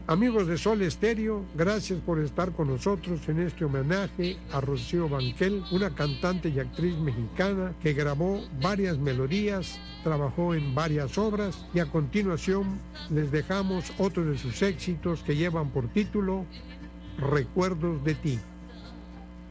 Amigos de Sol Estéreo, gracias por estar con nosotros en este homenaje a Rocío Banquel, una cantante y actriz mexicana que grabó varias melodías, trabajó en varias obras y a continuación les dejamos otro de sus éxitos que llevan por título Recuerdos de ti.